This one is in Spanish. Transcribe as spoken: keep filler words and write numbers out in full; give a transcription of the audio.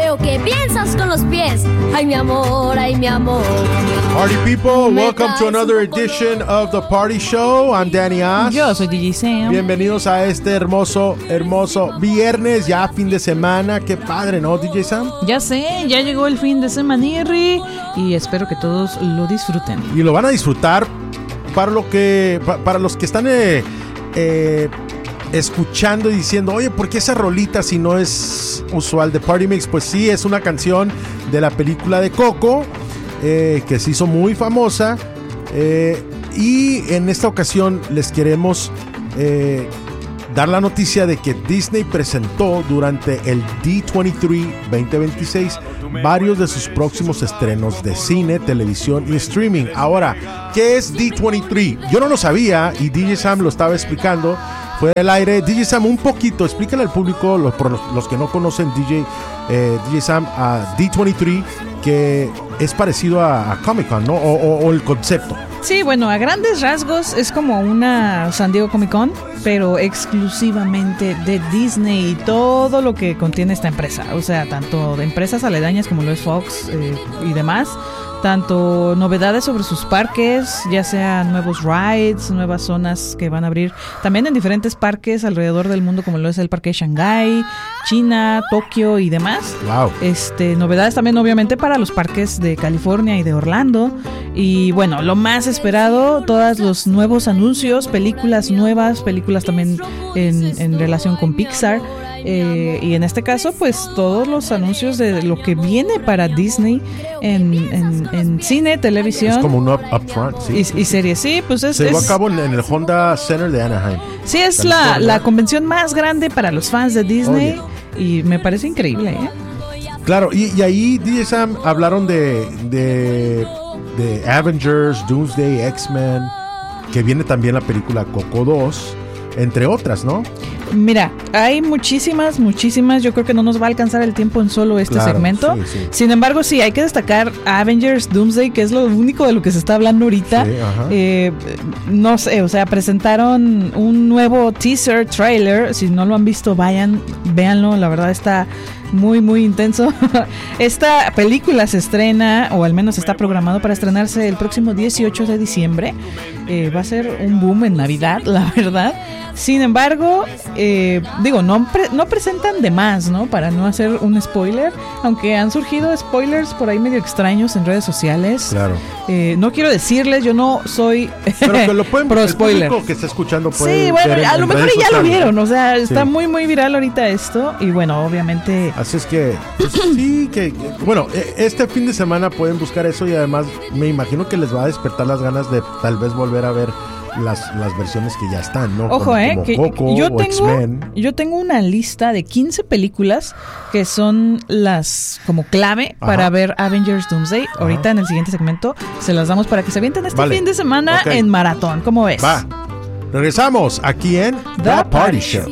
Veo que piensas con los pies. Ay, mi amor, ay, mi amor. Party people, welcome to another edition of The Party Show. I'm Danny Oz. Yo soy D J Sam. Bienvenidos a este hermoso, hermoso viernes, ya fin de semana. Qué padre, ¿no, D J Sam? Ya sé, ya llegó el fin de semana y espero que todos lo disfruten. Y lo van a disfrutar para, lo que, para los que están eh, eh, escuchando y diciendo, oye, ¿por qué esa rolita si no es usual de Party Mix? Pues sí, es una canción de la película de Coco, eh, que se hizo muy famosa, eh, y en esta ocasión les queremos eh, dar la noticia de que Disney presentó durante el D veintitrés veinte veintiséis varios de sus próximos estrenos de cine, televisión y streaming. Ahora, ¿qué es D veintitrés? Yo no lo sabía y D J Sam lo estaba explicando fuera del aire. D J Sam, un poquito, explícale al público, los, por los, los que no conocen D J, eh, D J Sam, a D veintitrés, que es parecido a, a Comic Con, ¿no? O, o, o el concepto. Sí, bueno, a grandes rasgos es como una San Diego Comic Con, pero exclusivamente de Disney y todo lo que contiene esta empresa. O sea, tanto de empresas aledañas como lo es Fox eh, y demás. Tanto novedades sobre sus parques, ya sean nuevos rides, nuevas zonas que van a abrir también en diferentes parques alrededor del mundo, como lo es el parque de Shanghái, China, Tokio y demás. Wow. Este, novedades también obviamente para los parques de California y de Orlando. Y bueno, lo más esperado, todos los nuevos anuncios, películas nuevas, películas también en, en relación con Pixar. Eh, y en este caso, pues todos los anuncios de lo que viene para Disney en, en, en cine, televisión. Es como un up, upfront, sí. Y, y series, sí, pues es. Se llevó es, a cabo en, en el Honda Center de Anaheim. Sí, es la, la convención más grande para los fans de Disney. Oye. Y me parece increíble, ¿eh? Claro, y, y ahí D J Sam hablaron de, de, de Avengers, Doomsday, X-Men, que viene también la película Coco dos, entre otras, ¿no? Mira, hay muchísimas, muchísimas. Yo creo que no nos va a alcanzar el tiempo en solo este claro, segmento. Sí, sí. Sin embargo, sí, hay que destacar Avengers Doomsday, que es lo único de lo que se está hablando ahorita. Sí, eh, no sé, o sea, presentaron un nuevo teaser trailer. Si no lo han visto, vayan, véanlo. La verdad está muy, muy intenso. Esta película se estrena, o al menos está programado para estrenarse el próximo dieciocho de diciembre. Eh, va a ser un boom en Navidad, la verdad. Sin embargo, eh, digo, no, pre- no presentan de más, ¿no? Para no hacer un spoiler, aunque han surgido spoilers por ahí medio extraños en redes sociales. Claro. Eh, no quiero decirles, yo no soy Pero que lo pueden, pro el spoiler. público que está escuchando puede Sí, bueno, ver en, a lo en mejor redes ya sociales, lo vieron, ¿no? o sea, está Sí. muy, muy viral ahorita esto. Y bueno, obviamente. Así es que, pues, sí, que, bueno, este fin de semana pueden buscar eso y además me imagino que les va a despertar las ganas de tal vez volver a ver las, las versiones que ya están, ¿no? Ojo, como, eh, como que Coco yo o tengo, X-Men. yo tengo una lista de quince películas que son las como clave Ajá. para ver Avengers Doomsday. Ajá. Ahorita en el siguiente segmento se las damos para que se avienten este vale. fin de semana Okay. en maratón. ¿Cómo ves? Va. Regresamos aquí en The, The Party, Party Show.